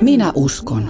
Minä uskon.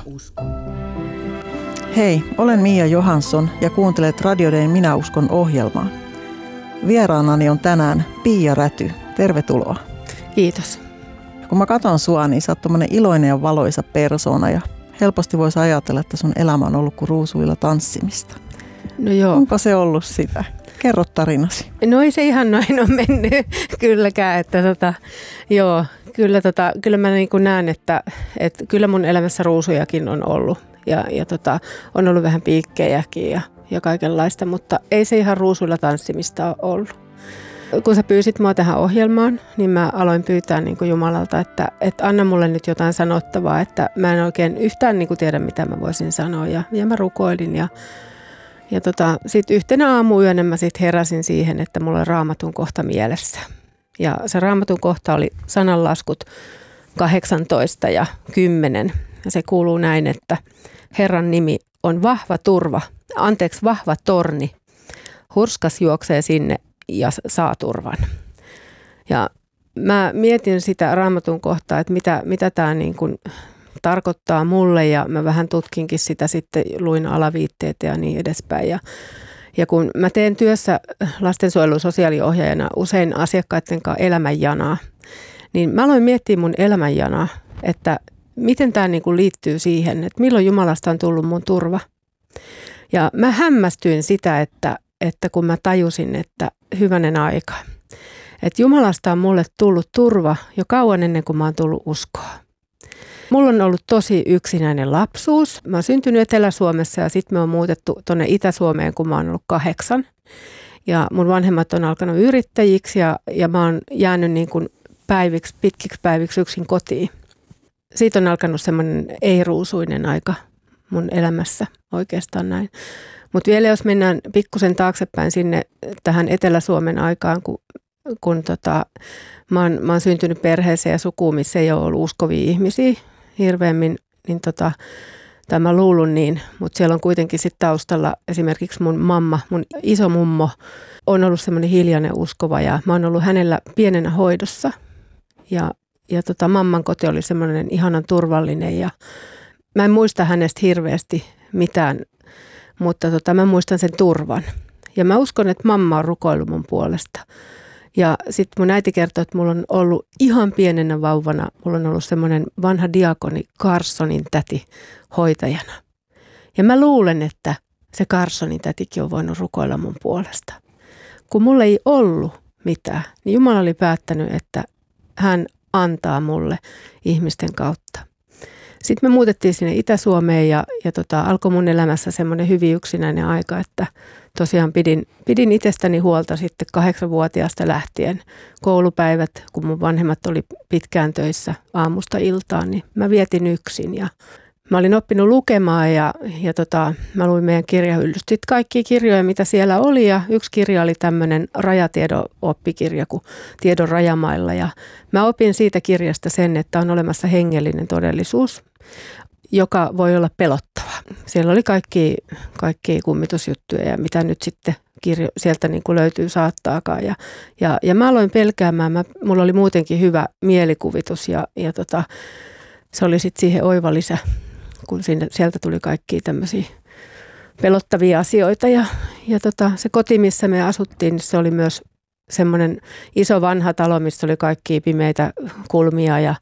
Hei, olen Mia Johansson ja kuuntelet Radio Dayn Minä uskon -ohjelmaa. Vieraanani on tänään Pia Räty. Tervetuloa. Kiitos. Kun mä katson sua, niin sä oot tommonen iloinen ja valoisa persoona ja helposti voisi ajatella, että sun elämä on ollut kuin ruusuilla tanssimista. No joo. Onko se ollut sitä? Kerro tarinasi. No ei se ihan noin ole mennyt kylläkään, että joo, kyllä mä niin kuin näen, että kyllä mun elämässä ruusujakin on ollut ja on ollut vähän piikkejäkin ja kaikenlaista, mutta ei se ihan ruusuilla tanssimista ole ollut. Kun sä pyysit mua tähän ohjelmaan, niin mä aloin pyytää niin kuin Jumalalta, että anna mulle nyt jotain sanottavaa, että mä en oikein yhtään niin kuin tiedä, mitä mä voisin sanoa ja mä rukoilin ja sitten yhtenä aamuyönä mä sitten heräsin siihen, että mulla oli Raamatun kohta mielessä. Ja se Raamatun kohta oli sananlaskut 18 ja 10. Ja se kuuluu näin, että Herran nimi on vahva torni. Hurskas juoksee sinne ja saa turvan. Ja mä mietin sitä Raamatun kohtaa, että mitä tämä niin kuin tarkoittaa mulle ja mä vähän tutkinkin sitä sitten, luin alaviitteitä ja niin edespäin. Ja kun mä teen työssä lastensuojelun sosiaaliohjaajana usein asiakkaiden kanssa elämänjanaa, niin mä aloin miettiä mun elämänjanaa, että miten tämä niin kuin liittyy siihen, että milloin Jumalasta on tullut mun turva. Ja mä hämmästyin sitä, että kun mä tajusin, että hyvänen aika, että Jumalasta on mulle tullut turva jo kauan ennen kuin mä oon tullut uskoa. Mulla on ollut tosi yksinäinen lapsuus. Mä oon syntynyt Etelä-Suomessa ja sitten me on muutettu tuonne Itä-Suomeen, kun mä oon ollut 8. Ja mun vanhemmat on alkanut yrittäjiksi ja mä oon jäänyt niin kuin pitkiksi päiviksi yksin kotiin. Siitä on alkanut semmoinen ei-ruusuinen aika mun elämässä, oikeastaan näin. Mutta vielä jos mennään pikkusen taaksepäin sinne tähän Etelä-Suomen aikaan, kun mä oon syntynyt perheeseen ja sukuun, missä ei ole ollut uskovia ihmisiä hirveämmin, niin tai mä luulun niin, mutta siellä on kuitenkin sitten taustalla esimerkiksi mun isomummo on ollut semmoinen hiljainen uskova ja mä oon ollut hänellä pienenä hoidossa ja mamman koti oli semmoinen ihanan turvallinen ja mä en muista hänestä hirveästi mitään, mutta mä muistan sen turvan ja mä uskon, että mamma on rukoillut mun puolesta. Ja sitten mun äiti kertoi, että mulla on ollut ihan pienenä vauvana, mulla on ollut semmoinen vanha diakoni Carsonin täti hoitajana. Ja mä luulen, että se Carsonin tätikin on voinut rukoilla mun puolesta. Kun mulla ei ollut mitään, niin Jumala oli päättänyt, että hän antaa mulle ihmisten kautta. Sitten me muutettiin sinne Itä-Suomeen ja alkoi mun elämässä semmoinen hyvin yksinäinen aika, että tosiaan pidin itsestäni huolta sitten 8-vuotiaasta lähtien. Koulupäivät, kun mun vanhemmat oli pitkään töissä aamusta iltaan, niin mä vietin yksin. Ja mä olin oppinut lukemaan ja mä luin meidän kirjahyllystä kaikkia kirjoja, mitä siellä oli. Ja yksi kirja oli tämmöinen rajatiedon oppikirja kuin Tiedon rajamailla. Ja mä opin siitä kirjasta sen, että on olemassa hengellinen todellisuus, joka voi olla pelottava. Siellä oli kaikki kummitusjuttuja ja mitä nyt sitten sieltä niin kuin löytyy saattaakaan. Ja mä aloin pelkäämään, mulla oli muutenkin hyvä mielikuvitus ja se oli sitten siihen oiva lisä, kun sieltä tuli kaikkia tämmöisiä pelottavia asioita. Ja se koti, missä me asuttiin, niin se oli myös semmoinen iso vanha talo, missä oli kaikkia pimeitä kulmia ja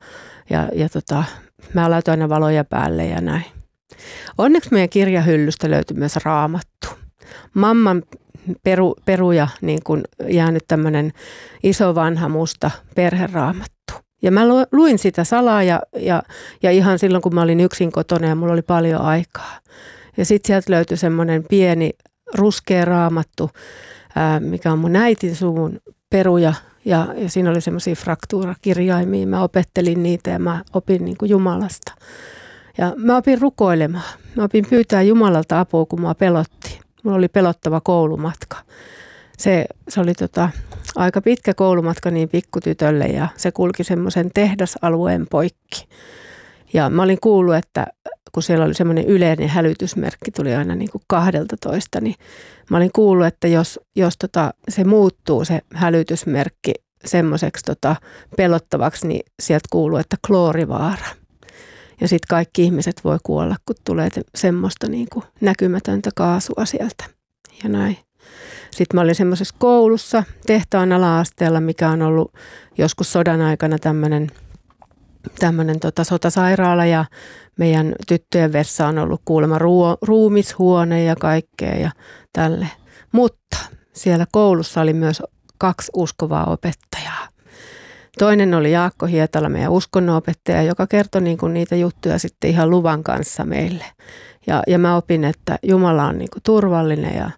mä laitoin aina valoja päälle ja näin. Onneksi meidän kirjahyllystä löytyi myös Raamattu. Mamman peruja niin kuin jäänyt tämmöinen iso vanha musta perheraamattu. Ja mä luin sitä salaa ja ihan silloin, kun mä olin yksin kotona ja mulla oli paljon aikaa. Ja sitten sieltä löytyi semmoinen pieni ruskea raamattu, mikä on mun äitin suvun peruja. Ja siinä oli semmoisia fraktuurakirjaimia. Mä opettelin niitä ja mä opin niin kuin Jumalasta. Ja mä opin rukoilemaan. Mä opin pyytää Jumalalta apua, kun mua pelotti. Mulla oli pelottava koulumatka. Se oli aika pitkä koulumatka niin pikkutytölle ja se kulki semmoisen tehdasalueen poikki. Ja mä olin kuullut, että kun siellä oli semmoinen yleinen hälytysmerkki, tuli aina niin kuin 12, niin mä olin kuullut, että jos se muuttuu se hälytysmerkki semmoiseksi pelottavaksi, niin sieltä kuuluu, että kloorivaara. Ja sitten kaikki ihmiset voi kuolla, kun tulee semmoista niin kuin näkymätöntä kaasua sieltä ja näin. Sitten mä olin semmoisessa koulussa tehtaan ala-asteella, mikä on ollut joskus sodan aikana tämmöinen sotasairaala ja meidän tyttöjen vessa on ollut kuulemma ruumishuone ja kaikkea ja tälle. Mutta siellä koulussa oli myös 2 uskovaa opettajaa. Toinen oli Jaakko Hietala, meidän uskonnonopettaja, joka kertoi niinku niitä juttuja sitten ihan luvan kanssa meille. Ja mä opin, että Jumala on niinku turvallinen ja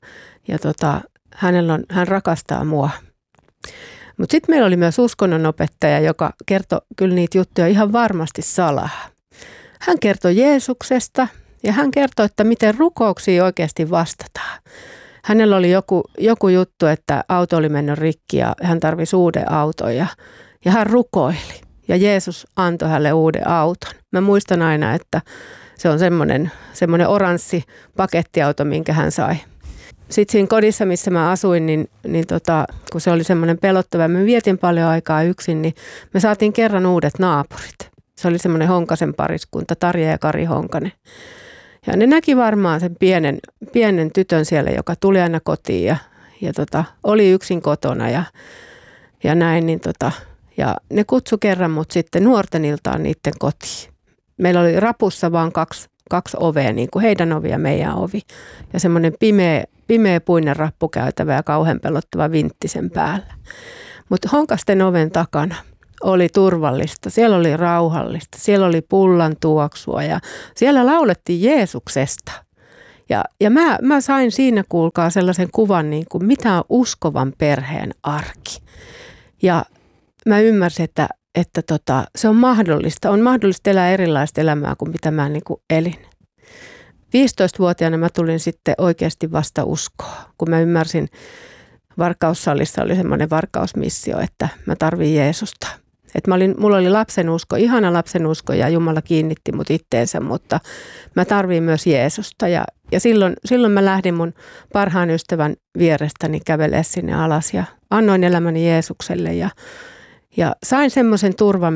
hän rakastaa mua. Mutta sitten meillä oli myös uskonnonopettaja, joka kertoi kyllä niitä juttuja ihan varmasti salaa. Hän kertoi Jeesuksesta ja hän kertoi, että miten rukouksiin oikeasti vastataan. Hänellä oli joku juttu, että auto oli mennyt rikki ja hän tarvitsi uuden auton ja hän rukoili. Ja Jeesus antoi hänelle uuden auton. Mä muistan aina, että se on semmoinen oranssi pakettiauto, minkä hän sai. Sitten siinä kodissa, missä mä asuin, niin kun se oli semmoinen pelottava, mä vietin paljon aikaa yksin, niin me saatiin kerran uudet naapurit. Se oli semmoinen Honkasen pariskunta, Tarja ja Kari Honkanen. Ja ne näki varmaan sen pienen tytön siellä, joka tuli aina kotiin ja oli yksin kotona ja näin. Ja ne kutsu kerran mut sitten nuorten iltaan niiden kotiin. Meillä oli rapussa vaan kaksi ovea, niin kuin heidän ovi ja meidän ovi. Ja semmoinen pimeä puinen rappukäytävä ja kauhean pelottava vintti sen päällä. Mutta Honkasten oven takana oli turvallista, siellä oli rauhallista, siellä oli pullan tuoksua ja siellä laulettiin Jeesuksesta. Ja mä sain siinä, kuulkaa, sellaisen kuvan, niin kuin mitä on uskovan perheen arki. Ja mä ymmärsin, että se on mahdollista. On mahdollista elää erilaista elämää kuin mitä mä niin kuin elin. 15-vuotiaana mä tulin sitten oikeasti vasta uskoa, kun mä ymmärsin, Varkaussalissa oli semmoinen varkausmissio, että mä tarvin Jeesusta. Että mulla oli lapsenusko, ihana lapsenusko ja Jumala kiinnitti mut itteensä, mutta mä tarvin myös Jeesusta. Ja silloin mä lähdin mun parhaan ystävän vierestäni kävelemään sinne alas ja annoin elämäni Jeesukselle ja sain semmoisen turvan,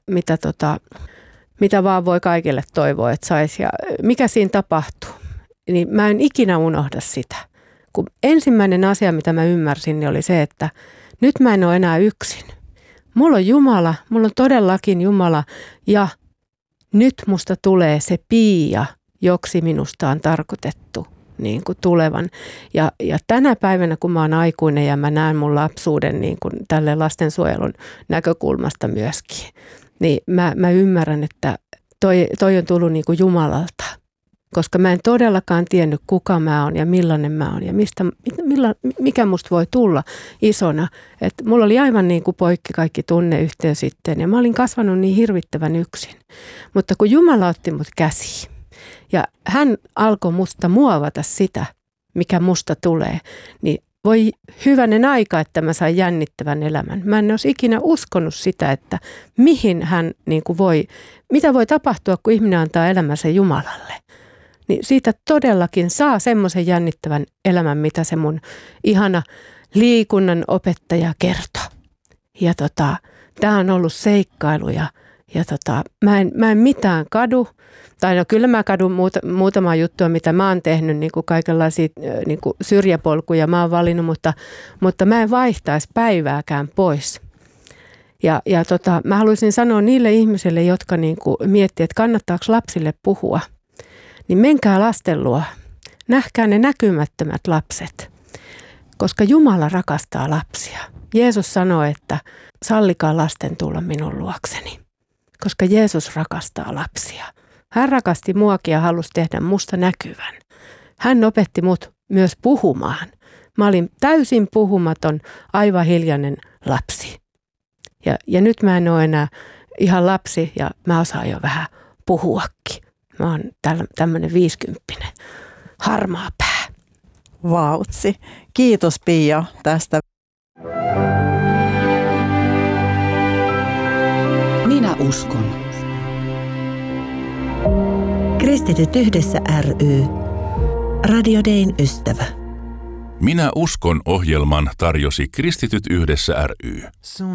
mitä vaan voi kaikille toivoa, että saisi. Ja mikä siinä tapahtuu, niin mä en ikinä unohda sitä. Kun ensimmäinen asia, mitä mä ymmärsin, niin oli se, että nyt mä en ole enää yksin. Mulla on Jumala, mulla on todellakin Jumala ja nyt musta tulee se Pia, joksi minusta on tarkoitettu niin kuin tulevan. Ja tänä päivänä, kun mä oon aikuinen ja mä näen mun lapsuuden niin kuin tälle lastensuojelun näkökulmasta myöskin, niin mä ymmärrän, että toi on tullut niin kuin Jumalalta. Koska mä en todellakaan tiennyt, kuka mä oon ja millainen mä oon ja mikä musta voi tulla isona. Että mulla oli aivan niin kuin poikki kaikki tunneyhteys sitten ja mä olin kasvanut niin hirvittävän yksin. Mutta kun Jumala otti mut käsiin ja hän alkoi musta muovata sitä, mikä musta tulee, niin voi hyvänen aika, että mä sain jännittävän elämän. Mä en olisi ikinä uskonut sitä, että mihin hän niin kuin mitä voi tapahtua, kun ihminen antaa elämänsä Jumalalle. Niin siitä todellakin saa semmoisen jännittävän elämän, mitä se mun ihana liikunnan opettaja kertoi. Ja tää on ollut seikkailu ja mä en mitään kadu. Tai no kyllä mä kadun muutamaa juttua, mitä mä oon tehnyt, niin kuin kaikenlaisia niin kuin syrjäpolkuja mä oon valinnut, mutta mä en vaihtaisi päivääkään pois. Ja mä haluaisin sanoa niille ihmisille, jotka niin kuin miettii, että kannattaako lapsille puhua, niin menkää lasten luo. Nähkää ne näkymättömät lapset, koska Jumala rakastaa lapsia. Jeesus sanoi, että sallikaa lasten tulla minun luokseni, koska Jeesus rakastaa lapsia. Hän rakasti muakin ja halusi tehdä musta näkyvän. Hän opetti mut myös puhumaan. Mä olin täysin puhumaton, aivan hiljainen lapsi. Ja nyt mä en ole enää ihan lapsi ja mä osaan jo vähän puhuakin. Mä oon tämmönen 50, harmaa pää. Vautsi. Kiitos Pia tästä. Minä uskon. Kristityt yhdessä ry. Radio Dayn ystävä. Minä uskon -ohjelman tarjosi Kristityt yhdessä ry.